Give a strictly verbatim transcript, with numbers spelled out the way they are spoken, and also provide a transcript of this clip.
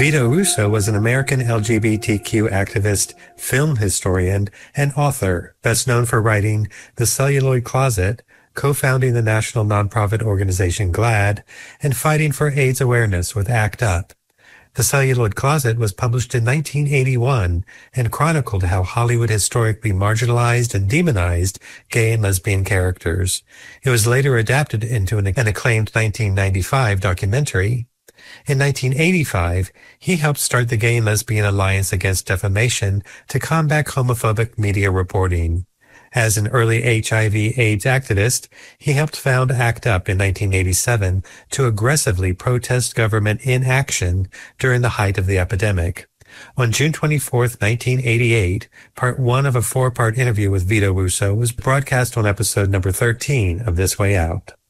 Vito Russo was an American L G B T Q activist, film historian, and author, best known for writing The Celluloid Closet, co-founding the national nonprofit organization GLAAD, and fighting for AIDS awareness with ACT UP. The Celluloid Closet was published in nineteen eighty-one and chronicled how Hollywood historically marginalized and demonized gay and lesbian characters. It was later adapted into an acclaimed nineteen ninety-five documentary. In nineteen eighty-five, he helped start the Gay and Lesbian Alliance Against Defamation to combat homophobic media reporting. As an early H I V AIDS activist, he helped found ACT UP in nineteen eighty-seven to aggressively protest government inaction during the height of the epidemic. On June twenty-fourth, nineteen eighty-eight, part one of a four-part interview with Vito Russo was broadcast on episode number thirteen of This Way Out.